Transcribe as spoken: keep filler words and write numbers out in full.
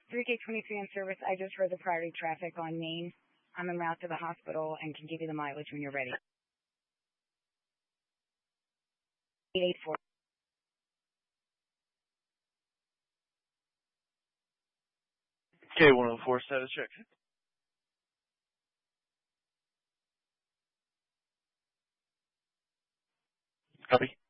three K twenty-three in service. I just heard the priority traffic on Main. I'm en route to the hospital and can give you the mileage when you're ready. eight eight four. K one oh four status check. Copy.